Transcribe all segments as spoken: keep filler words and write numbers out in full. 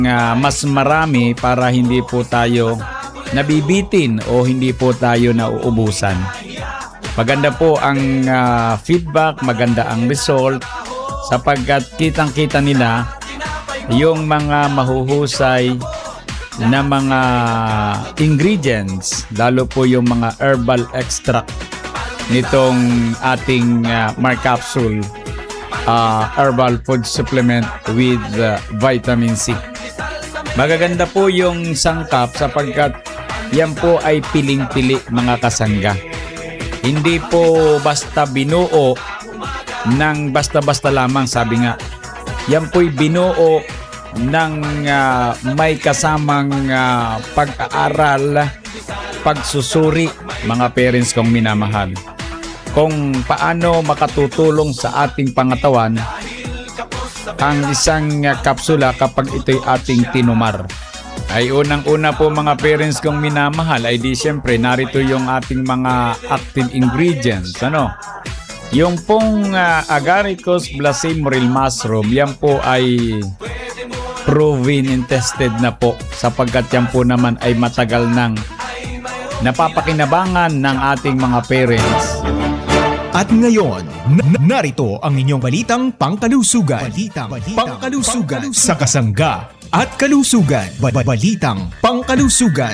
uh, mas marami para hindi po tayo nabibitin o hindi po tayo nauubusan. Maganda po ang uh, feedback, maganda ang result sapagkat kitang-kita nila yung mga mahuhusay na mga ingredients, lalo po yung mga herbal extract nitong ating uh, Mar Capsule uh, herbal food supplement with uh, vitamin C. Magaganda po yung sangkap sapagkat yan po ay piling-pili mga kasangga. Hindi po basta binuo ng basta-basta lamang, sabi nga. Yan po'y binuo ng uh, may kasamang uh, pag-aaral, pagsusuri, mga parents kong minamahal. Kung paano makatutulong sa ating pangatawan ang isang uh, kapsula kapag ito'y ating tinumar. Ay unang-una po mga parents kong minamahal ay di siyempre narito yung ating mga active ingredients. Ano? Yung pong uh, agaricus blossom-morel mushroom, yan po ay proven and tested na po sapagkat yan po naman ay matagal nang napapakinabangan ng ating mga parents. At ngayon, n- narito ang inyong balitang pangkalusugan. Balitang, balitang pangkalusugan, pangkalusugan sa kasangga at kalusugan. Ba- balitang pangkalusugan.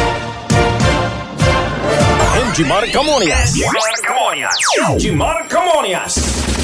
Jimar Camonias. Jimar Camonias.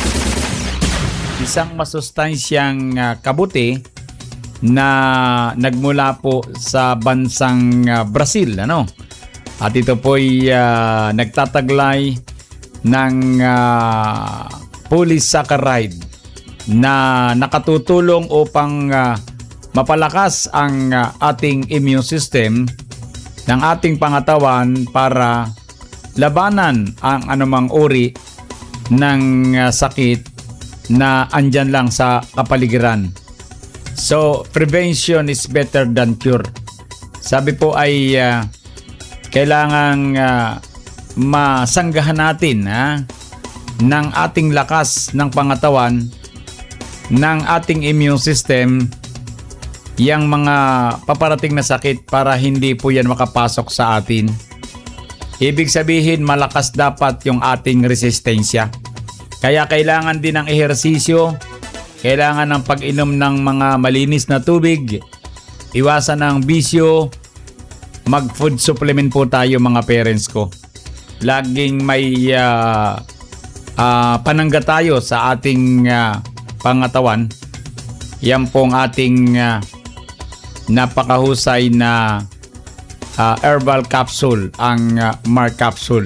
Isang masustansyang uh, kabuti na nagmula po sa bansang uh, Brazil, ano? At ito po'y uh, nagtataglay ng uh, polysaccharide na nakatutulong upang uh, mapalakas ang uh, ating immune system ng ating pangatawan para labanan ang anumang uri ng uh, sakit na andyan lang sa kapaligiran. So, prevention is better than cure. Sabi po ay uh, kailangang uh, masanggahan natin ha, ng ating lakas ng pangatawan, ng ating immune system, yang mga paparating na sakit para hindi po yan makapasok sa atin. Ibig sabihin, malakas dapat yung ating resistensya. Kaya kailangan din ng ehersisyo, kailangan ng pag-inom ng mga malinis na tubig, iwasan ng bisyo, mag-food supplement po tayo mga parents ko. Laging may uh, uh, panangga tayo sa ating uh, pangatawan. Yan pong ating uh, napakahusay na uh, herbal capsule, ang uh, Mar Capsule.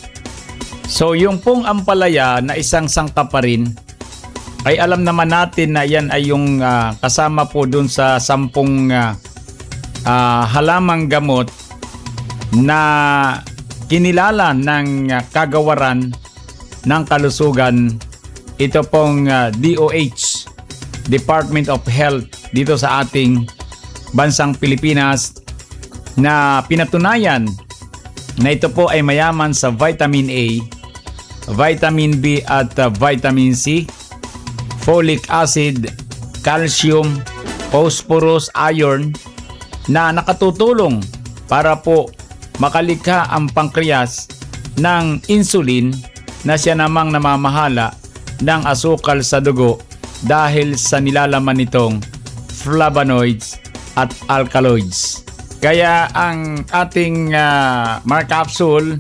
So yung pong ampalaya na isang sangkap pa rin, ay alam naman natin na yan ay yung uh, kasama po dun sa sampung uh, uh, halamang gamot na kinilala ng uh, kagawaran ng kalusugan. Ito pong uh, D O H, Department of Health dito sa ating bansang Pilipinas, na pinatunayan na ito po ay mayaman sa vitamin A, vitamin B at uh, vitamin C, folic acid, calcium, phosphorus, iron na nakatutulong para po makalikha ang pankreas ng insulin na siya namang namamahala ng asukal sa dugo dahil sa nilalaman nitong flavonoids at alkaloids. Kaya ang ating uh, Mar Capsule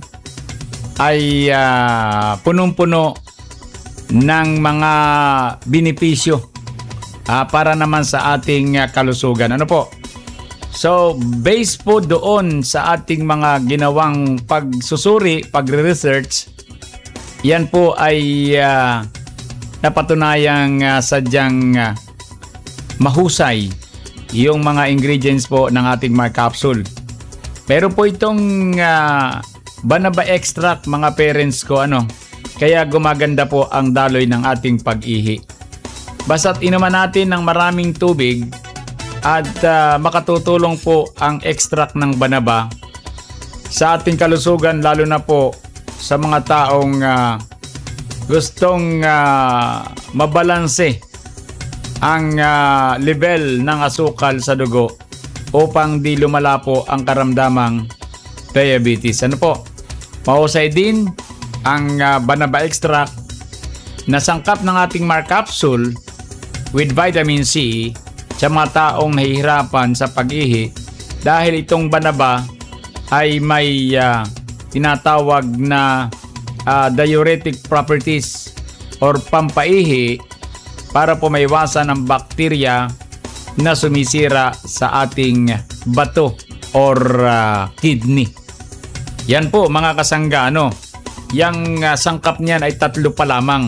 ay uh, punong-puno ng mga benepisyo uh, para naman sa ating uh, kalusugan. Ano po? So, based po doon sa ating mga ginawang pagsusuri, pagre-research, yan po ay uh, napatunayang uh, sadyang uh, mahusay yung mga ingredients po ng ating Mar Capsule. Pero po itong uh, Banaba extract mga parents ko, ano, kaya gumaganda po ang daloy ng ating pag-ihi. Basta't inuman natin ng maraming tubig at uh, makatutulong po ang extract ng banaba sa ating kalusugan, lalo na po sa mga taong uh, gustong uh, mabalanse ang uh, level ng asukal sa dugo upang di lumala po ang karamdamang diabetes. Ano po? Mahusay din ang uh, Banaba extract na sangkap ng ating Mar capsule with vitamin C sa mga taong nahihirapan sa pag-ihi dahil itong Banaba ay may uh, tinatawag na uh, diuretic properties or pampaihi para po maiwasan ang bakterya na sumisira sa ating bato or uh, kidney. Yan po mga kasangga, ano, yung uh, sangkap niyan ay tatlo pa lamang.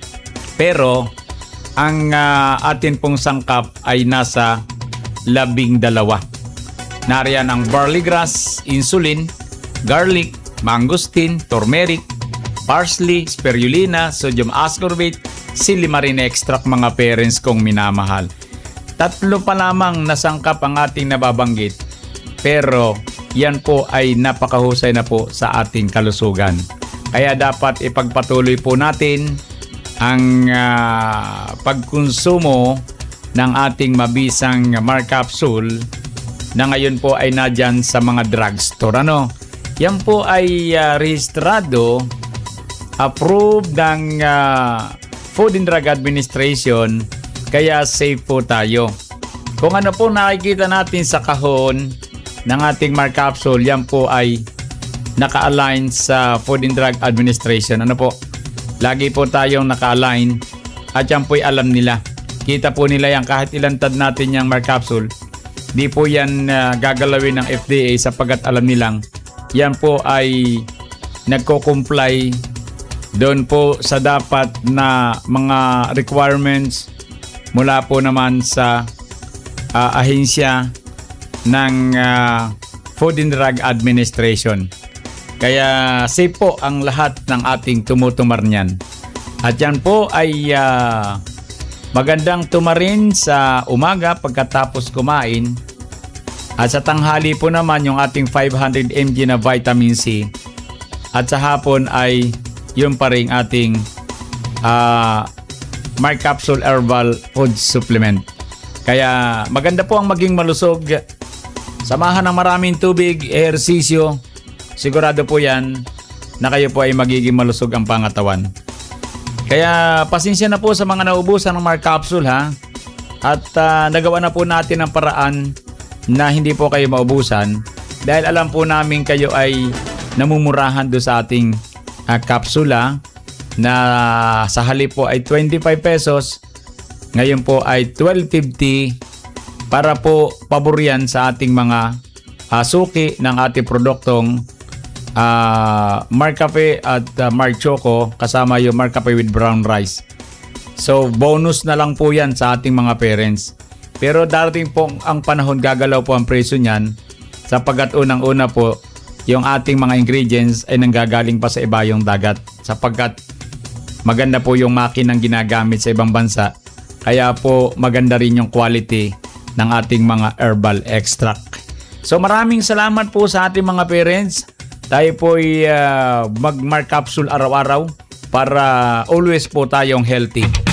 Pero ang uh, atin pong sangkap ay nasa labing dalawa. Nariyan ang barley grass, insulin, garlic, mangosteen, turmeric, parsley, spirulina, sodium ascorbate, silimarin extract, mga parents kong minamahal. Tatlo pa lamang nasangkap ang ating nababanggit. Pero yan po ay napakahusay na po sa ating kalusugan. Kaya dapat ipagpatuloy po natin ang uh, pagkonsumo ng ating mabisang Mar capsule na ngayon po ay nadyan sa mga drugstore. Ano? Yan po ay uh, rehistrado, approved ng uh, Food and Drug Administration, kaya safe po tayo. Kung ano po nakikita natin sa kahon ng ating Mar capsule, yan po ay naka-align sa Food and Drug Administration. Ano po? Lagi po tayong naka-align at yan po'y alam nila. Kita po nila yan kahit ilantad natin yung Mar capsule. Di po yan uh, gagalawin ng F D A sapagkat alam nilang yan po ay nagko-comply doon po sa dapat na mga requirements mula po naman sa uh, ahensya ng uh, Food and Drug Administration. Kaya safe po ang lahat ng ating tumutumar niyan. At yan po ay uh, magandang tumarin sa umaga pagkatapos kumain. At sa tanghali po naman yung ating five hundred milligrams na vitamin C. At sa hapon ay yung pa rin ating uh, Mar Capsule Herbal Food Supplement. Kaya maganda po ang maging malusog. Samahan ng maraming tubig, ehersisyo. Sigurado po yan na kayo po ay magiging malusog ang pangatawan. Kaya pasensya na po sa mga naubusan ng Mar Capsule, ha. At uh, nagawa na po natin ang paraan na hindi po kayo maubusan dahil alam po namin kayo ay namumurahan do sa ating uh, kapsula na sa halip po ay twenty-five pesos, ngayon po ay twelve fifty para po paboryan sa ating mga uh, suki ng ating produktong uh, Mar Cafe at uh, Mar Choco kasama yung Mar Cafe with brown rice. So bonus na lang po yan sa ating mga parents. Pero darating po ang panahon, gagalaw po ang presyo niyan sapagkat unang-una po yung ating mga ingredients ay nanggagaling pa sa ibayong dagat sapagkat maganda po yung makinang ginagamit sa ibang bansa. Kaya po maganda rin yung quality ng ating mga herbal extract. So maraming salamat po sa ating mga parents. Tayo po ay uh, mag-Mar Capsule araw-araw para always po tayong healthy.